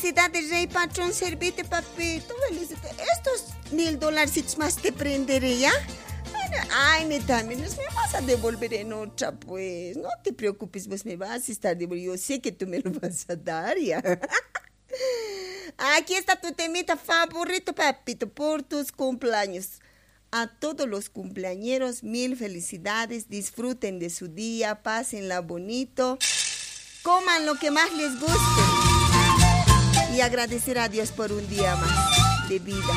Felicidades, Rey Patrón, servite, papito. Estos $1000 más te prenderé, ¿ya? Bueno, ay, también me vas a devolver en otra, pues. No te preocupes, pues me vas a estar devolviendo. Yo sé que tú me lo vas a dar, ya. Aquí está tu temita favorito, papito, por tus cumpleaños. A todos los cumpleañeros, 1000 felicidades. Disfruten de su día, pásenla bonito. Coman lo que más les guste. Y agradecer a Dios por un día más de vida.